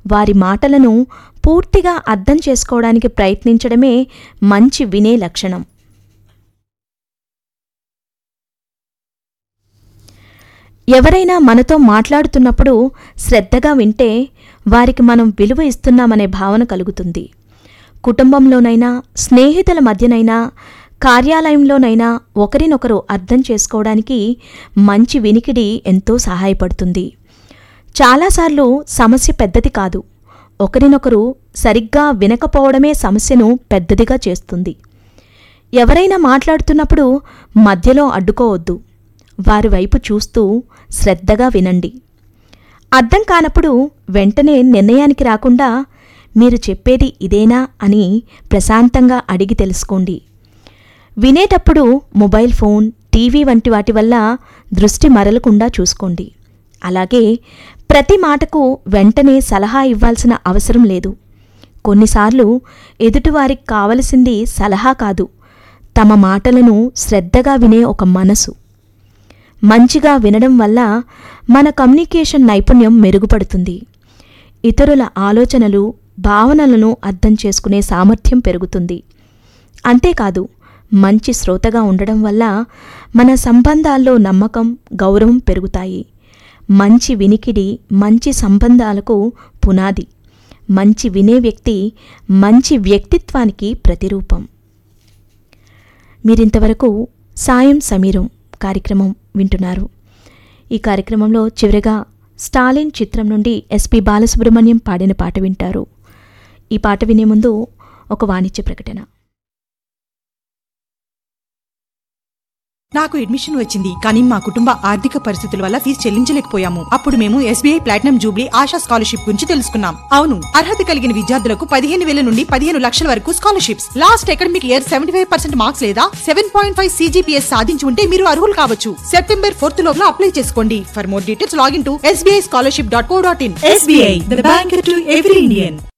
వారి మాటలను పూర్తిగా అర్థం చేసుకోవడానికి ప్రయత్నించడమే మంచి వినే లక్షణం. ఎవరైనా మనతో మాట్లాడుతున్నప్పుడు శ్రద్ధగా వింటే వారికి మనం విలువ ఇస్తున్నామనే భావన కలుగుతుంది. కుటుంబంలోనైనా, స్నేహితుల మధ్యనైనా, కార్యాలయంలోనైనా ఒకరినొకరు అర్థం చేసుకోవడానికి మంచి వినికిడి ఎంతో సహాయపడుతుంది. చాలాసార్లు సమస్య పెద్దది కాదు, ఒకరినొకరు సరిగ్గా వినకపోవడమే సమస్యను పెద్దదిగా చేస్తుంది. ఎవరైనా మాట్లాడుతున్నప్పుడు మధ్యలో అడ్డుకోవద్దు. వారి వైపు చూస్తూ శ్రద్ధగా వినండి. అర్థం కానప్పుడు వెంటనే నిర్ణయానికి రాకుండా మీరు చెప్పేది ఇదేనా అని ప్రశాంతంగా అడిగి తెలుసుకోండి. వినేటప్పుడు మొబైల్ ఫోన్, టీవీ వంటి వాటి వల్ల దృష్టి మరలకుండా చూసుకోండి. అలాగే ప్రతి మాటకు వెంటనే సలహా ఇవ్వాల్సిన అవసరం లేదు. కొన్నిసార్లు ఎదుటివారికి కావలసింది సలహా కాదు, తమ మాటలను శ్రద్ధగా వినే ఒక మనసు. మంచిగా వినడం వల్ల మన కమ్యూనికేషన్ నైపుణ్యం మెరుగుపడుతుంది. ఇతరుల ఆలోచనలు, భావనలను అర్థం చేసుకునే సామర్థ్యం పెరుగుతుంది. అంతేకాదు, మంచి శ్రోతగా ఉండడం వల్ల మన సంబంధాల్లో నమ్మకం, గౌరవం పెరుగుతాయి. మంచి వినికిడి మంచి సంబంధాలకు పునాది. మంచి వినే వ్యక్తి మంచి వ్యక్తిత్వానికి ప్రతిరూపం. మీరింతవరకు సాయం సమీరం కార్యక్రమం వింటున్నారు. ఈ కార్యక్రమంలో చివరిగా స్టాలిన్ చిత్రం నుండి ఎస్పి బాలసుబ్రహ్మణ్యం పాడిన పాట వింటారు. ఈ పాట వినే ముందు ఒక వాణిజ్య ప్రకటన. నాకు అడ్మిషన్ వచ్చింది, కానీ మా కుటుంబ ఆర్థిక పరిస్థితుల వల్ల ఫీజు చెల్లించలేకపోయాము. అప్పుడు మేము SBI platinum Jubilee ASHA scholarship గురించి తెలుసుకున్నాం. అవును, అర్హత కలిగిన విద్యార్థులకు 15,000 నుండి 15 లక్షల వరకు scholarships. Last academic year 75% marks లేదా 7.5 CGPS సాధించి ఉంటే మీరు అర్హులు కావచ్చు. September 4th లోపల అప్లై చేసుకోండి. For more details login to sbischolarship.co.in. SBI, the bank to every Indian.